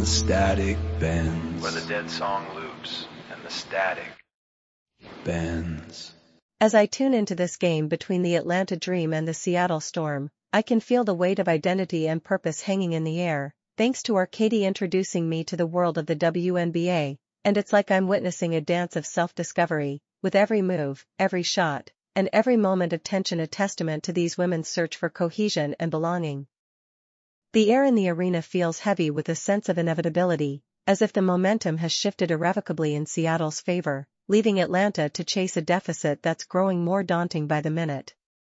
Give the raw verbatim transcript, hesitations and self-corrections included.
the static bends. Where the dead song loops and the static bends. As I tune into this game between the Atlanta Dream and the Seattle Storm, I can feel the weight of identity and purpose hanging in the air, thanks to Arcady introducing me to the world of the W N B A, and it's like I'm witnessing a dance of self-discovery, with every move, every shot, and every moment of tension a testament to these women's search for cohesion and belonging. The air in the arena feels heavy with a sense of inevitability, as if the momentum has shifted irrevocably in Seattle's favor, leaving Atlanta to chase a deficit that's growing more daunting by the minute.